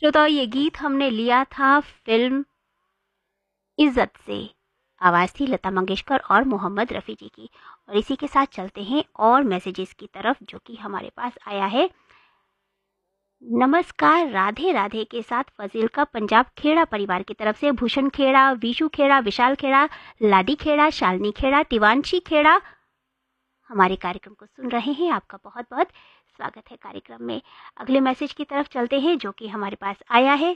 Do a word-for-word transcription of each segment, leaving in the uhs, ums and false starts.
श्रोताओ, ये गीत हमने लिया था फिल्म इज्जत से। आवाज़ थी लता मंगेशकर और मोहम्मद रफ़ी जी की। और इसी के साथ चलते हैं और मैसेजेस की तरफ, जो कि हमारे पास आया है। नमस्कार, राधे राधे के साथ फजील का पंजाब खेड़ा परिवार की तरफ से भूषण खेड़ा, विशु खेड़ा, विशाल खेड़ा, लाडी खेड़ा, शालिनी खेड़ा, टिवांशी खेड़ा हमारे कार्यक्रम को सुन रहे हैं। आपका बहुत बहुत स्वागत है कार्यक्रम में। अगले मैसेज की तरफ चलते हैं, जो कि हमारे पास आया है।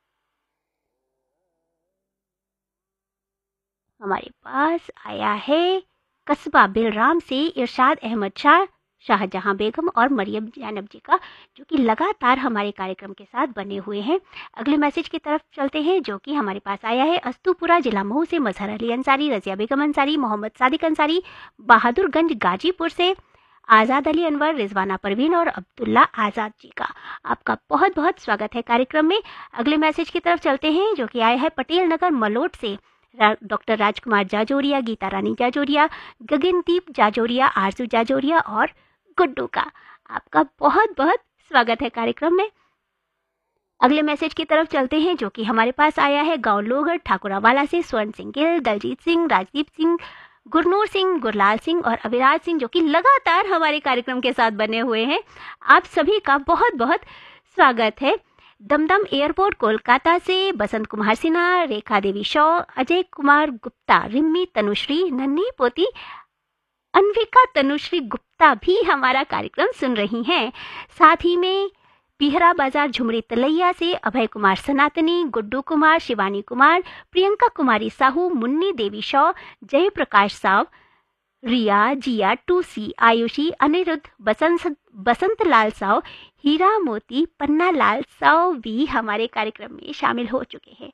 हमारे पास आया है कस्बा बिलराम से इरशाद अहमद शाह, शाहजहां बेगम और मरियम जैनब जी का, जो कि लगातार हमारे कार्यक्रम के साथ बने हुए हैं। अगले मैसेज की तरफ चलते हैं, जो कि हमारे पास आया है अस्तुपुरा जिला महू से मजहर अली अंसारी, रजिया बेगम अंसारी, मोहम्मद सादिक अंसारी, बहादुरगंज गाजीपुर से आज़ाद अली अनवर, रिजवाना परवीन और अब्दुल्ला आज़ाद जी का। आपका बहुत बहुत स्वागत है कार्यक्रम में। अगले मैसेज की तरफ चलते हैं, जो कि आया है पटेल नगर मलोट से डॉक्टर राजकुमार जाजोरिया, गीता रानी जाजोरिया, गगनदीप जाजोरिया, आरजू जाजोरिया और गुड्डू का। आपका बहुत बहुत स्वागत है कार्यक्रम में। अगले मैसेज की तरफ चलते हैं, जो कि हमारे पास आया है गांव लोगड़ ठाकुरावाला से स्वर्ण सिंह गिल, दलजीत सिंह, राजदीप सिंह, गुरनूर सिंह, गुरलाल सिंह और अविराज सिंह, जो कि लगातार हमारे कार्यक्रम के साथ बने हुए हैं। आप सभी का बहुत बहुत स्वागत है। दमदम एयरपोर्ट कोलकाता से बसंत कुमार सिन्हा, रेखा देवी शॉ, अजय कुमार गुप्ता, रिम्मी तनुश्री, नन्ही पोती अन्विका तनुश्री गुप्ता भी हमारा कार्यक्रम सुन रही हैं। साथ ही में बिहरा बाजार झुमरी तलैया से अभय कुमार सनातनी, गुड्डू कुमार, शिवानी कुमार, प्रियंका कुमारी साहू, मुन्नी देवी शॉ, जय प्रकाश साव, रिया, जिया, टूसी, आयुषी, अनिरुद्ध, बसंत बसंत लाल साव, हीरा मोती, पन्ना लाल साव भी हमारे कार्यक्रम में शामिल हो चुके हैं।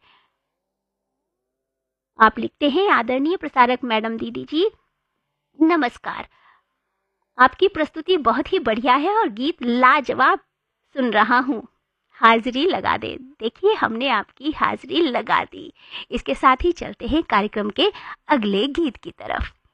आप लिखते हैं, आदरणीय प्रसारक मैडम दीदी जी नमस्कार, आपकी प्रस्तुति बहुत ही बढ़िया है और गीत लाजवाब सुन रहा हूँ। हाजिरी लगा दे। देखिए, हमने आपकी हाजिरी लगा दी। इसके साथ ही चलते हैं कार्यक्रम के अगले गीत की तरफ।